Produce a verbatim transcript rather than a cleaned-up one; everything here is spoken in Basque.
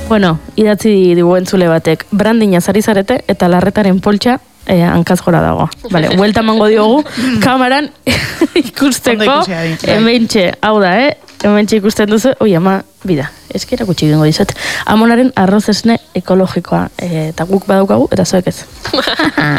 Bueno, idatzi digu entzule batek, brandina zari zarete eta larretaren poltsa eh, hankaz gora dago. Vale, huelta mango diogu, kamaran ikusteko, hementxe, hau da, eh? Hementxe ikusten duzu, oi ama, bida, eskera gutxi gengo dizut. Amonaren arroz esne ekologikoa, eh, eta guk badaukagu, eta zoek ez.